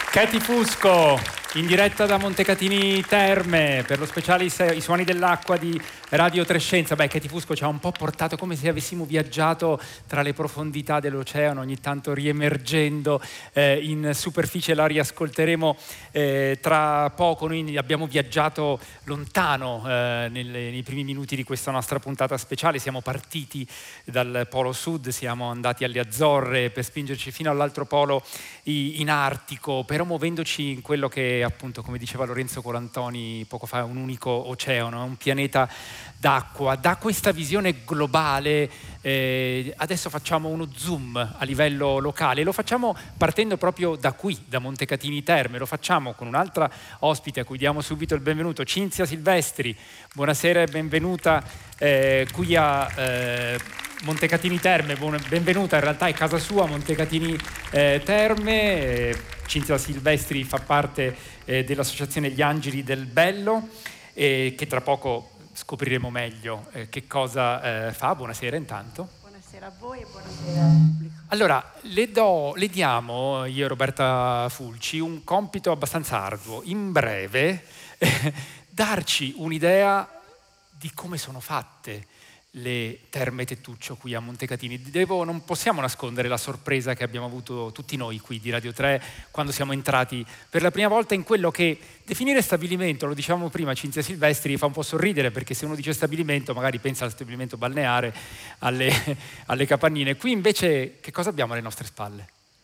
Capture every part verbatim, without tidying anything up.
Katy Fusco, in diretta da Montecatini Terme per lo speciale I suoni dell'acqua di Radio Trescenza. Beh, Katy Fusco ci ha un po' portato come se avessimo viaggiato tra le profondità dell'oceano, ogni tanto riemergendo eh, in superficie. La riascolteremo eh, tra poco. Noi abbiamo viaggiato lontano eh, nelle, nei primi minuti di questa nostra puntata speciale. Siamo partiti dal Polo Sud, siamo andati alle Azzorre per spingerci fino all'altro polo in Artico, però muovendoci in quello che appunto, come diceva Lorenzo Colantoni poco fa, è un unico oceano, è un pianeta d'acqua. Da questa visione globale eh, adesso facciamo uno zoom a livello locale, lo facciamo partendo proprio da qui, da Montecatini Terme. Lo facciamo con un'altra ospite a cui diamo subito il benvenuto, Cinzia Silvestri. Buonasera e benvenuta eh, qui a eh, Montecatini Terme. Benvenuta, in realtà è casa sua, Montecatini eh, Terme. Eh, Cinzia Silvestri fa parte eh, dell'associazione Gli Angeli del Bello, eh, che tra poco scopriremo meglio eh, che cosa eh, fa. Buonasera intanto. Buonasera a voi e buonasera al pubblico. Allora, le, do, le diamo, io e Roberta Fulci, un compito abbastanza arduo. In breve, eh, darci un'idea di come sono fatte le Terme Tettuccio qui a Montecatini. Devo, non possiamo nascondere la sorpresa che abbiamo avuto tutti noi qui di Radio tre quando siamo entrati per la prima volta in quello che definire stabilimento, lo dicevamo prima, Cinzia Silvestri, fa un po' sorridere, perché se uno dice stabilimento magari pensa al stabilimento balneare, alle, alle capannine. Qui invece che cosa abbiamo alle nostre spalle?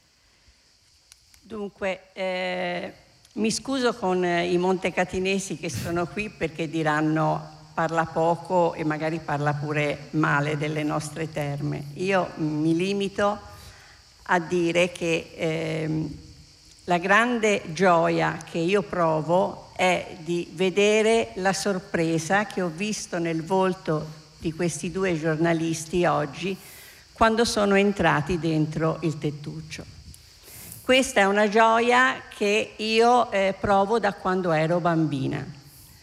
Dunque, eh, mi scuso con i montecatinesi che sono qui, perché diranno parla poco e magari parla pure male delle nostre terme. Io mi limito a dire che eh, la grande gioia che io provo è di vedere la sorpresa che ho visto nel volto di questi due giornalisti oggi quando sono entrati dentro il tettuccio. Questa è una gioia che io eh, provo da quando ero bambina.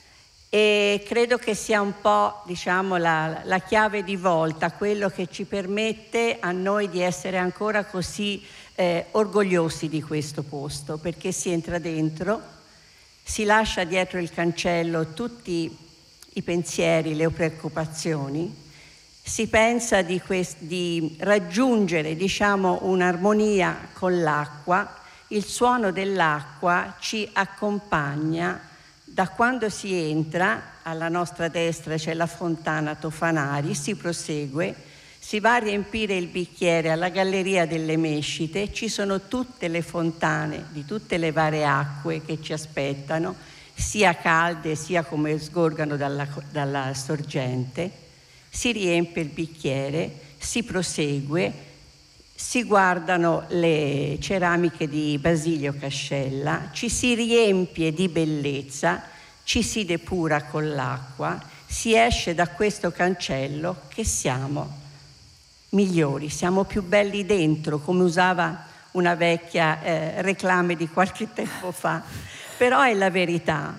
E credo che sia un po', diciamo, la, la chiave di volta, quello che ci permette a noi di essere ancora così eh, orgogliosi di questo posto, perché si entra dentro, si lascia dietro il cancello tutti i pensieri, le preoccupazioni, si pensa di, quest- di raggiungere, diciamo, un'armonia con l'acqua. Il suono dell'acqua ci accompagna. Da quando si entra, alla nostra destra c'è la fontana Tofanari, si prosegue, si va a riempire il bicchiere alla Galleria delle Mescite, ci sono tutte le fontane di tutte le varie acque che ci aspettano, sia calde sia come sgorgano dalla, dalla sorgente, si riempie il bicchiere, si prosegue, si guardano le ceramiche di Basilio Cascella, ci si riempie di bellezza, ci si depura con l'acqua, si esce da questo cancello che siamo migliori, siamo più belli dentro, come usava una vecchia eh, reclame di qualche tempo fa. Però è la verità.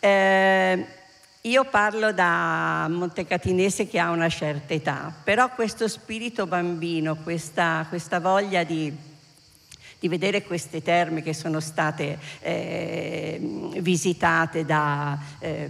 Eh, Io parlo da montecatinese che ha una certa età, però questo spirito bambino, questa, questa voglia di, di vedere queste terme che sono state eh, visitate da eh,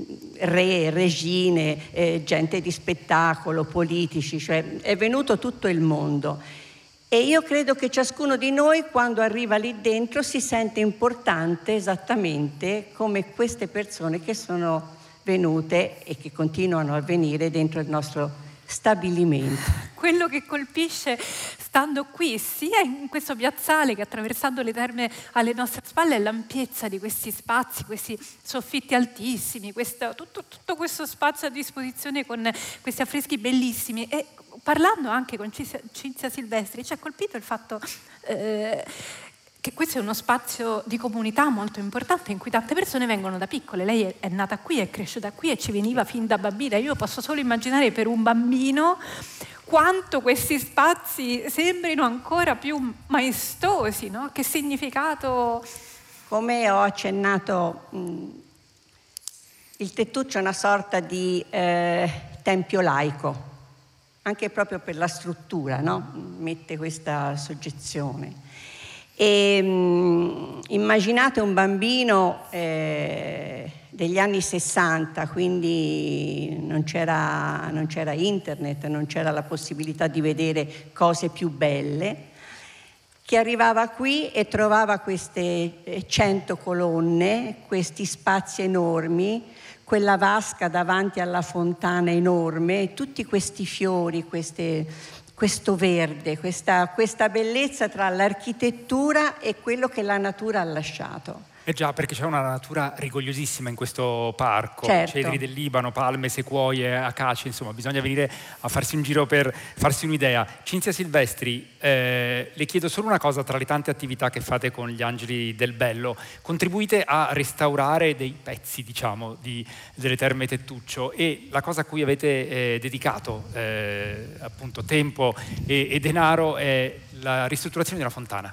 re, regine, eh, gente di spettacolo, politici, cioè è venuto tutto il mondo. E io credo che ciascuno di noi, quando arriva lì dentro, si sente importante esattamente come queste persone che sono venute e che continuano a venire dentro il nostro stabilimento. Quello che colpisce stando qui, sia in questo piazzale che attraversando le terme alle nostre spalle, è l'ampiezza di questi spazi, questi soffitti altissimi, questo, tutto, tutto questo spazio a disposizione con questi affreschi bellissimi. E parlando anche con Cinzia Silvestri, ci ha colpito il fatto eh, che questo è uno spazio di comunità molto importante in cui tante persone vengono da piccole. Lei è, è nata qui, è cresciuta qui e ci veniva fin da bambina. Io posso solo immaginare per un bambino quanto questi spazi sembrino ancora più maestosi, no? Che significato... Come ho accennato, mh, il tettuccio è una sorta di eh, tempio laico, anche proprio per la struttura, no? Mette questa soggezione. E, immaginate un bambino eh, degli anni sessanta, quindi non c'era, non c'era internet, non c'era la possibilità di vedere cose più belle, che arrivava qui e trovava queste cento colonne, questi spazi enormi, quella vasca davanti alla fontana enorme, tutti questi fiori, queste, questo verde, questa, questa bellezza tra l'architettura e quello che la natura ha lasciato. Eh già, perché c'è una natura rigogliosissima in questo parco, certo. Cedri del Libano, palme, sequoie, acacie, insomma bisogna venire a farsi un giro per farsi un'idea. Cinzia Silvestri, eh, le chiedo solo una cosa tra le tante attività che fate con gli Angeli del Bello: contribuite a restaurare dei pezzi, diciamo, di, delle Terme Tettuccio, e la cosa a cui avete eh, dedicato eh, appunto tempo e, e denaro è la ristrutturazione della fontana.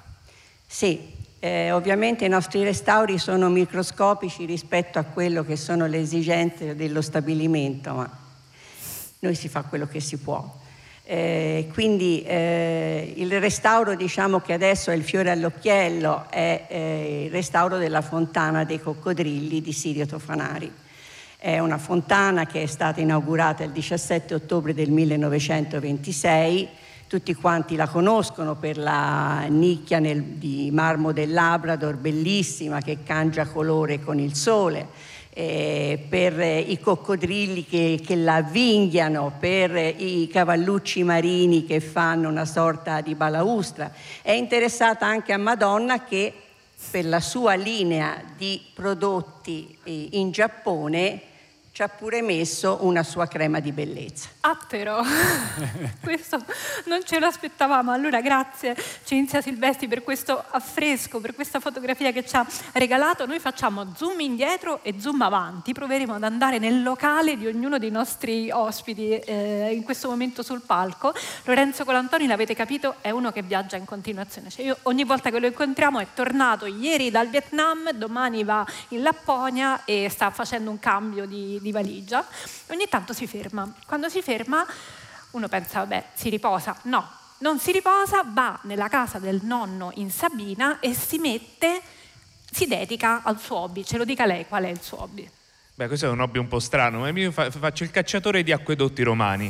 Sì. Eh, ovviamente i nostri restauri sono microscopici rispetto a quello che sono le esigenze dello stabilimento, ma noi si fa quello che si può. Eh, quindi eh, il restauro, diciamo che adesso è il fiore all'occhiello, è eh, il restauro della fontana dei coccodrilli di Sirio Tofanari. È una fontana che è stata inaugurata il diciassette ottobre del millenovecentoventisei. Tutti quanti la conoscono per la nicchia nel, di marmo del Labrador, bellissima, che cangia colore con il sole, eh, per i coccodrilli che, che la avvinghiano, per i cavallucci marini che fanno una sorta di balaustra. È interessata anche a Madonna, che per la sua linea di prodotti eh, in Giappone ci ha pure messo una sua crema di bellezza. Ah, però, questo non ce lo aspettavamo. Allora grazie Cinzia Silvestri per questo affresco, per questa fotografia che ci ha regalato. Noi facciamo zoom indietro e zoom avanti, proveremo ad andare nel locale di ognuno dei nostri ospiti eh, in questo momento sul palco. Lorenzo Colantoni, l'avete capito, è uno che viaggia in continuazione. Cioè io ogni volta che lo incontriamo è tornato ieri dal Vietnam, domani va in Lapponia e sta facendo un cambio di di valigia. Ogni tanto si ferma. Quando si ferma uno pensa, vabbè, si riposa. No, non si riposa, va nella casa del nonno in Sabina e si mette, si dedica al suo hobby. Ce lo dica lei, qual è il suo hobby? Beh, questo è un hobby un po' strano, ma io faccio il cacciatore di acquedotti romani.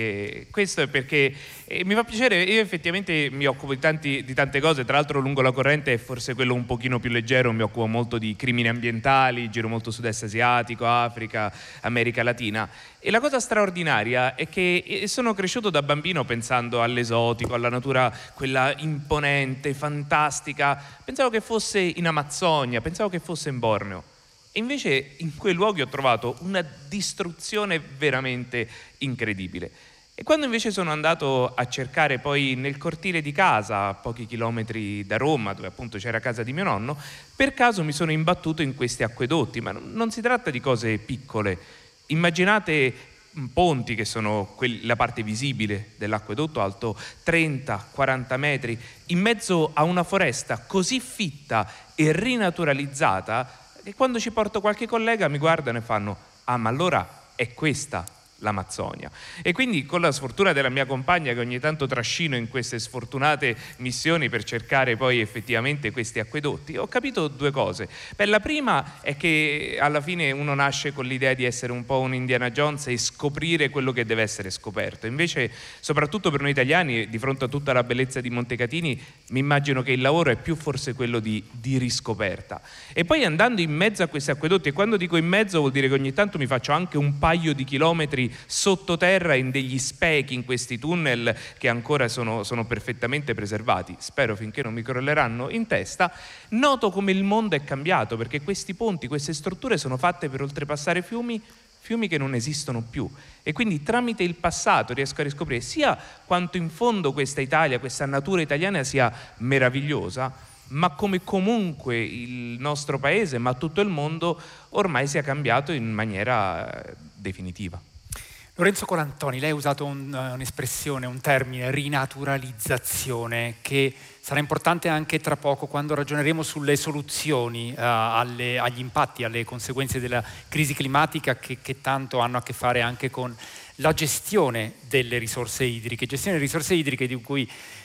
E questo è perché eh, mi fa piacere. Io effettivamente mi occupo di, tanti, di tante cose, tra l'altro lungo la corrente è forse quello un pochino più leggero, mi occupo molto di crimini ambientali, giro molto sud-est asiatico, Africa, America Latina, e la cosa straordinaria è che sono cresciuto da bambino pensando all'esotico, alla natura quella imponente, fantastica, pensavo che fosse in Amazzonia, pensavo che fosse in Borneo. E invece in quei luoghi ho trovato una distruzione veramente incredibile. E quando invece sono andato a cercare poi nel cortile di casa, a pochi chilometri da Roma, dove appunto c'era casa di mio nonno, per caso mi sono imbattuto in questi acquedotti, ma non si tratta di cose piccole. Immaginate ponti che sono quelli, la parte visibile dell'acquedotto, alto trenta quaranta metri, in mezzo a una foresta così fitta e rinaturalizzata che quando ci porto qualche collega mi guardano e fanno: ah, ma allora è questa l'Amazzonia. E quindi, con la sfortuna della mia compagna, che ogni tanto trascino in queste sfortunate missioni per cercare poi effettivamente questi acquedotti, ho capito due cose. Beh, la prima è che alla fine uno nasce con l'idea di essere un po' un Indiana Jones e scoprire quello che deve essere scoperto. Invece, soprattutto per noi italiani, di fronte a tutta la bellezza di Montecatini, mi immagino che il lavoro è più forse quello di, di riscoperta. E poi, andando in mezzo a questi acquedotti, e quando dico in mezzo vuol dire che ogni tanto mi faccio anche un paio di chilometri sottoterra in degli spechi, in questi tunnel che ancora sono, sono perfettamente preservati, spero finché non mi crolleranno in testa, noto come il mondo è cambiato, perché questi ponti, queste strutture sono fatte per oltrepassare fiumi, fiumi che non esistono più, e quindi tramite il passato riesco a riscoprire sia quanto in fondo questa Italia, questa natura italiana sia meravigliosa, ma come comunque il nostro paese, ma tutto il mondo ormai sia cambiato in maniera definitiva. Lorenzo Colantoni, lei ha usato un, un'espressione, un termine, rinaturalizzazione, che sarà importante anche tra poco quando ragioneremo sulle soluzioni uh, alle, agli impatti, alle conseguenze della crisi climatica che, che tanto hanno a che fare anche con la gestione delle risorse idriche, gestione delle risorse idriche di cui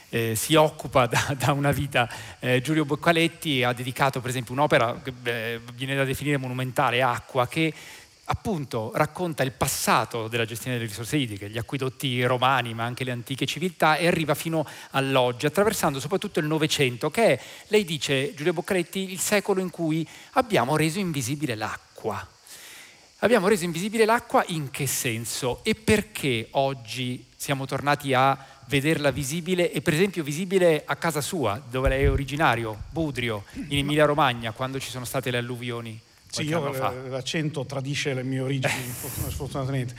eh, si occupa da, da una vita. Eh, Giulio Boccaletti ha dedicato per esempio un'opera che eh, viene da definire monumentale, Acqua, che appunto racconta il passato della gestione delle risorse idriche, gli acquedotti romani ma anche le antiche civiltà, e arriva fino all'oggi, attraversando soprattutto il Novecento, che è, lei dice, Giulio Boccaletti, il secolo in cui abbiamo reso invisibile l'acqua. Abbiamo reso invisibile l'acqua in che senso? E perché oggi siamo tornati a vederla visibile, e per esempio visibile a casa sua, dove lei è originario, Budrio, in Emilia Romagna, quando ci sono state le alluvioni? Sì, io l'accento tradisce le mie origini, sfortunatamente.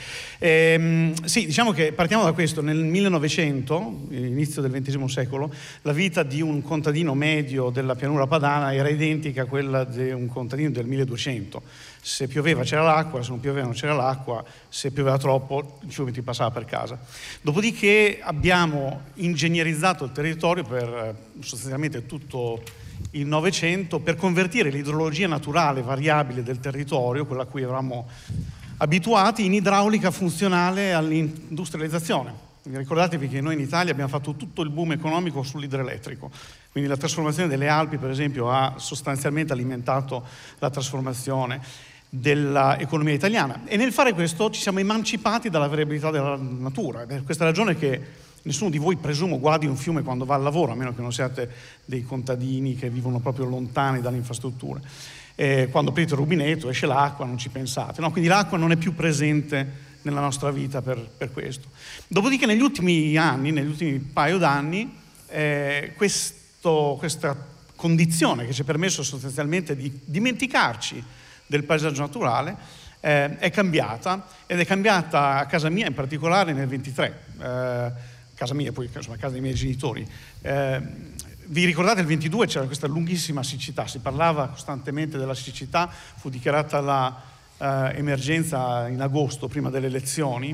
Ehm, sì, diciamo che partiamo da questo. Nel millenovecento, inizio del ventesimo secolo, la vita di un contadino medio della pianura padana era identica a quella di un contadino del milleduecento. Se pioveva c'era l'acqua, se non pioveva non c'era l'acqua, se pioveva troppo il fiume ti passava per casa. Dopodiché abbiamo ingegnerizzato il territorio per sostanzialmente tutto il Novecento per convertire l'idrologia naturale variabile del territorio, quella a cui eravamo abituati, in idraulica funzionale all'industrializzazione. Ricordatevi che noi in Italia abbiamo fatto tutto il boom economico sull'idroelettrico, quindi la trasformazione delle Alpi per esempio ha sostanzialmente alimentato la trasformazione dell'economia italiana, e nel fare questo ci siamo emancipati dalla variabilità della natura. Ed è per questa ragione che nessuno di voi, presumo, guardi un fiume quando va al lavoro, a meno che non siate dei contadini che vivono proprio lontani dalle infrastrutture. Eh, quando aprite il rubinetto esce l'acqua, non ci pensate, no? Quindi l'acqua non è più presente nella nostra vita per, per questo. Dopodiché negli ultimi anni, negli ultimi paio d'anni, eh, questo, questa condizione che ci ha permesso sostanzialmente di dimenticarci del paesaggio naturale eh, è cambiata, ed è cambiata a casa mia in particolare nel ventitré. Eh, casa mia, poi insomma casa dei miei genitori. Eh, vi ricordate il ventidue c'era questa lunghissima siccità, si parlava costantemente della siccità, fu dichiarata la eh, emergenza in agosto prima delle elezioni,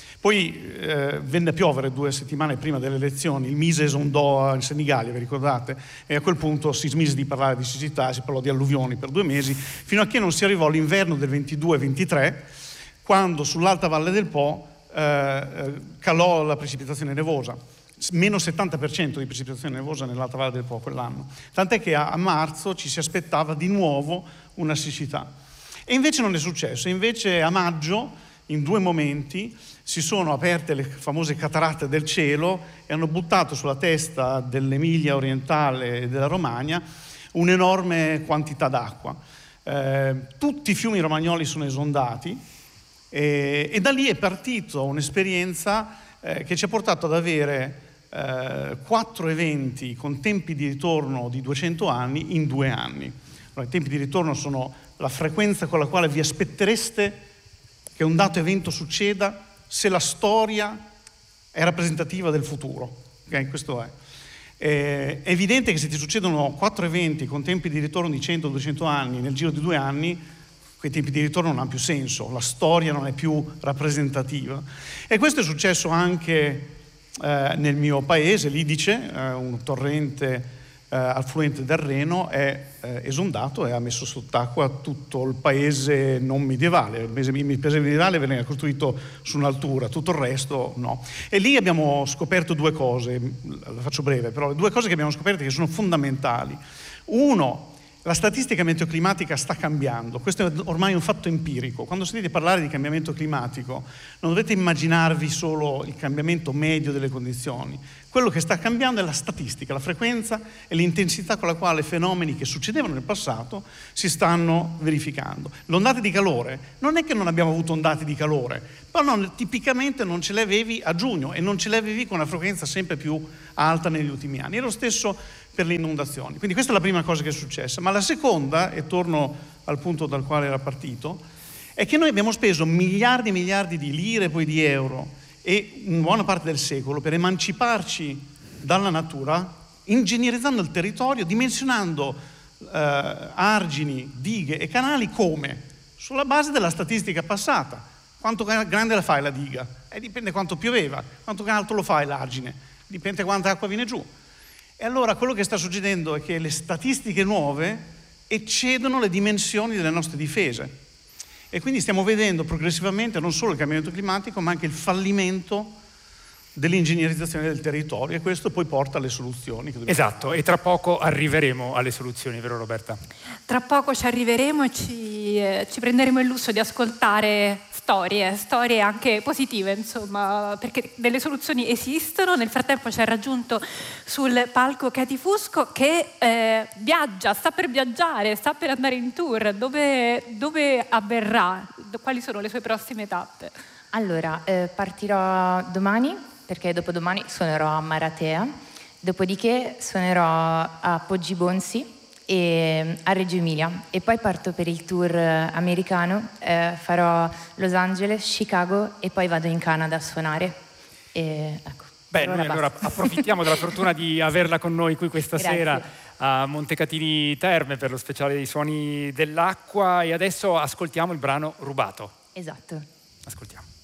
poi eh, venne a piovere due settimane prima delle elezioni, il Mise esondò in Senigallia, vi ricordate? E a quel punto si smise di parlare di siccità, si parlò di alluvioni per due mesi, fino a che non si arrivò all'inverno del ventidue ventitré, quando sull'Alta Valle del Po Eh, calò la precipitazione nevosa, meno settanta per cento di precipitazione nevosa nell'Alta Valle del Po quell'anno, tant'è che a, a marzo ci si aspettava di nuovo una siccità, e invece non è successo. Invece a maggio, in due momenti, si sono aperte le famose cataratte del cielo e hanno buttato sulla testa dell'Emilia orientale e della Romagna un'enorme quantità d'acqua. Eh, tutti i fiumi romagnoli sono esondati. E, e da lì è partita un'esperienza eh, che ci ha portato ad avere eh, quattro eventi con tempi di ritorno di duecento anni in due anni. Allora, i tempi di ritorno sono la frequenza con la quale vi aspettereste che un dato evento succeda se la storia è rappresentativa del futuro. Okay? Questo è. Eh, è evidente che se ti succedono quattro eventi con tempi di ritorno di cento duecento anni nel giro di due anni, quei tempi di ritorno non hanno più senso, la storia non è più rappresentativa. E questo è successo anche eh, nel mio paese, l'Idice, eh, un torrente eh, affluente del Reno, è eh, esondato e ha messo sott'acqua tutto il paese non medievale. Il paese, il paese medievale veniva costruito su un'altura, tutto il resto no. E lì abbiamo scoperto due cose, la faccio breve, però due cose che abbiamo scoperto che sono fondamentali. Uno, la statistica meteoclimatica sta cambiando, questo è ormai un fatto empirico. Quando sentite parlare di cambiamento climatico non dovete immaginarvi solo il cambiamento medio delle condizioni. Quello che sta cambiando è la statistica, la frequenza e l'intensità con la quale fenomeni che succedevano nel passato si stanno verificando. Le ondate di calore, non è che non abbiamo avuto ondate di calore, però non, tipicamente non ce le avevi a giugno e non ce le avevi con una frequenza sempre più alta negli ultimi anni. È lo stesso per le inondazioni. Quindi questa è la prima cosa che è successa. Ma la seconda, e torno al punto dal quale era partito, è che noi abbiamo speso miliardi e miliardi di lire e poi di euro e una buona parte del secolo per emanciparci dalla natura, ingegnerizzando il territorio, dimensionando eh, argini, dighe e canali come? Sulla base della statistica passata. Quanto grande la fai la diga? Eh, dipende quanto pioveva. Quanto alto lo fai l'argine? Dipende quanta acqua viene giù. E allora quello che sta succedendo è che le statistiche nuove eccedono le dimensioni delle nostre difese. E quindi stiamo vedendo progressivamente non solo il cambiamento climatico, ma anche il fallimento dell'ingegnerizzazione del territorio, e questo poi porta alle soluzioni. Che esatto, e tra poco arriveremo alle soluzioni, vero Roberta? Tra poco ci arriveremo e ci, eh, ci prenderemo il lusso di ascoltare storie, storie anche positive, insomma, perché delle soluzioni esistono. Nel frattempo ci ha raggiunto sul palco Katie Fusco, che eh, viaggia, sta per viaggiare, sta per andare in tour. Dove, dove avverrà? Quali sono le sue prossime tappe? Allora, eh, partirò domani, perché dopodomani suonerò a Maratea, dopodiché suonerò a Poggibonsi e a Reggio Emilia, e poi parto per il tour americano, eh, farò Los Angeles, Chicago e poi vado in Canada a suonare. E, ecco, Beh, noi allora approfittiamo della fortuna di averla con noi qui questa Grazie. sera a Montecatini Terme per lo speciale dei Suoni dell'Acqua, e adesso ascoltiamo il brano Rubato. Esatto. Ascoltiamo.